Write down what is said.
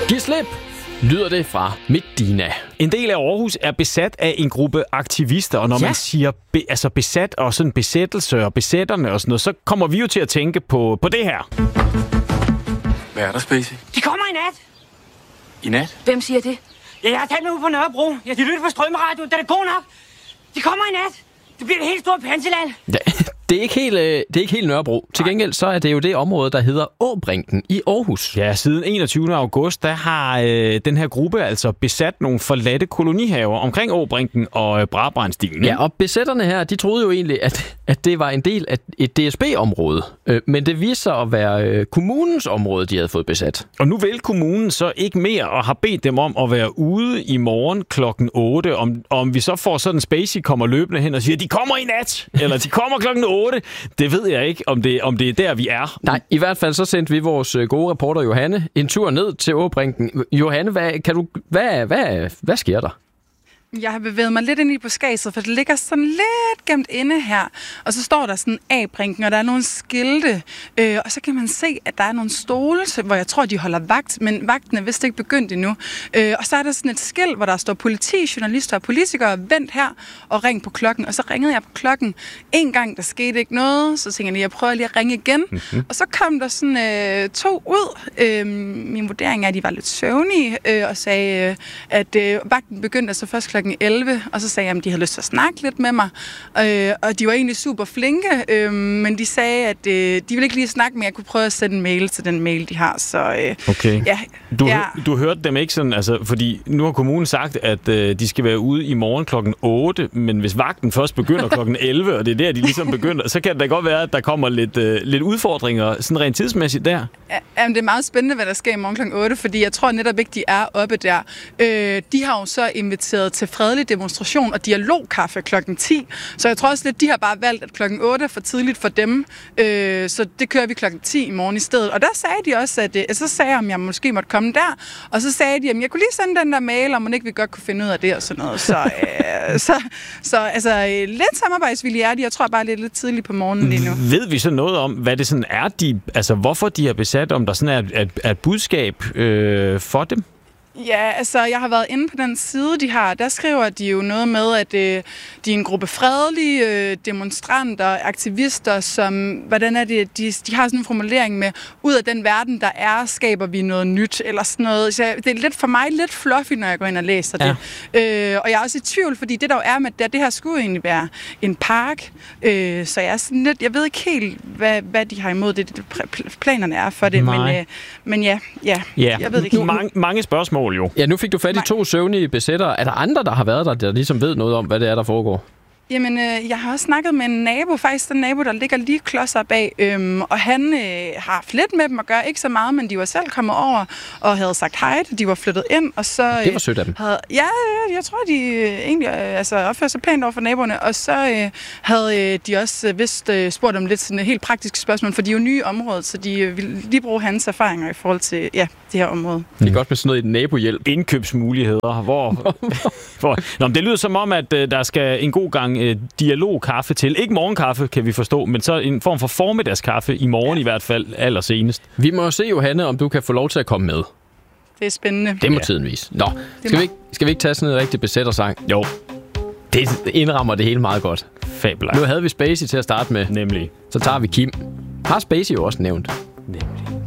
Giv slip, lyder det fra Medina. En del af Aarhus er besat af en gruppe aktivister, og når man siger besat og sådan besættelse og besætterne og sådan noget, så kommer vi jo til at tænke på det her. Hvad er der, Spacey? De kommer i nat. I nat? Hvem siger det? Ja, jeg har talt med ude på Nørrebro. Ja, de lytter på Strømradio. Den er god nok. De kommer i nat. Det bliver et helt stort panseland. Ja, det er ikke helt Nørrebro. Til gengæld så er det jo det område, der hedder Åbrinken i Aarhus. Ja, siden 21. august, der har den her gruppe altså besat nogle forladte kolonihaver omkring Åbrinken og Brabrandstien. Ja, og besætterne her, de troede jo egentlig, at det var en del af et DSB-område. Men det viste sig at være kommunens område, de havde fået besat. Og nu vil kommunen så ikke mere og har bedt dem om at være ude i morgen klokken 8. Om vi så får sådan Spacey kommer løbende hen og siger, de kommer i nat, eller de kommer klokken 8. Det ved jeg ikke, om det er der, vi er. Nej, i hvert fald så sendte vi vores gode reporter Johanne en tur ned til Åbrinken. Johanne, hvad sker der? Jeg har bevæget mig lidt ind i buskadset, for det ligger sådan lidt gemt inde her. Og så står der sådan A-brinken, og der er nogle skilte. Og så kan man se, at der er nogle stole, hvor jeg tror, de holder vagt, men vagten er vist ikke begyndt endnu. Og så er der sådan et skilt, hvor der står politi, journalister og politikere, vent her og ring på klokken. Og så ringede jeg på klokken en gang, der skete ikke noget. Så tænkte jeg prøver lige at ringe igen. Mm-hmm. Og så kom der sådan to ud. Min vurdering er, at de var lidt søvnige og sagde, at vagten begyndte altså først klokken 11, og så sagde jeg, at de havde lyst til at snakke lidt med mig, og de var egentlig super flinke, men de sagde, at de ville ikke lige snakke, men jeg kunne prøve at sende en mail til den mail, de har, så okay. Ja. Du hørte dem ikke sådan, altså, fordi nu har kommunen sagt, at de skal være ude i morgen klokken 8, men hvis vagten først begynder klokken 11, og det er der, de ligesom begynder, så kan det da godt være, at der kommer lidt udfordringer, sådan rent tidsmæssigt der. Jamen, det er meget spændende, hvad der sker i morgen klokken 8, fordi jeg tror netop ikke, de er oppe der. De har jo så inviteret til fredelig demonstration og dialogkaffe klokken 10. Så jeg tror også lidt, de har bare valgt, at klokken 8 er for tidligt for dem. Så det kører vi klokken 10 i morgen i stedet. Og der sagde de også, at så sagde jeg, om jeg måske måtte komme der. Og så sagde de, at jeg kunne lige sende den der mail, om man ikke vi godt kunne finde ud af det og sådan noget. Så altså, lidt samarbejdsvillige er de. Jeg tror bare, det er lidt tidligt på morgenen lige nu. Ved vi så noget om, hvad det sådan er, hvorfor de har besat, om der sådan er et budskab for dem? Ja, altså, jeg har været inde på den side, de har. Der skriver de jo noget med, at de er en gruppe fredelige demonstranter, aktivister, som, hvordan er det, de har sådan en formulering med, ud af den verden, der er, skaber vi noget nyt, eller sådan noget. Så det er lidt for mig lidt fluffy, når jeg går ind og læser det. Og jeg er også i tvivl, fordi det der jo er med, at det her skulle egentlig være en park, så jeg er sådan lidt, jeg ved ikke helt, hvad de har imod det, planerne er for det, men ja, jeg ved ikke. Mange spørgsmål. Jo. Ja, nu fik du fat i 2 søvnige besættere. Er der andre, der har været der ligesom ved noget om, hvad det er, der foregår? Jamen, jeg har også snakket med en nabo, faktisk den nabo, der ligger lige klodser bag, og han har haft lidt med dem at gøre, ikke så meget, men de var selv kommet over og havde sagt hej, de var flyttet ind, og så... Det var sødt af dem. Jeg tror, de egentlig opførte sig pænt over for naboerne, og så havde de også vist spurgt om lidt sådan et helt praktisk spørgsmål, for de er jo nye områder, så de ville lige bruge hans erfaringer i forhold til det her område. Det er godt med sådan noget i nabohjælp. Indkøbsmuligheder, hvor... Nå, det lyder som om, at der skal en god gang dialogkaffe til. Ikke morgenkaffe, kan vi forstå, men så en form for formiddagskaffe i morgen i hvert fald allersenest. Vi må jo se, Johanne, om du kan få lov til at komme med. Det er spændende. Det må tiden vise. Nå, skal vi ikke tage sådan en rigtig besættersang? Jo. Det indrammer det hele meget godt. Fabelagtigt. Nu havde vi Spacey til at starte med. Nemlig. Så tager vi Kim. Har Spacey jo også nævnt. Nemlig.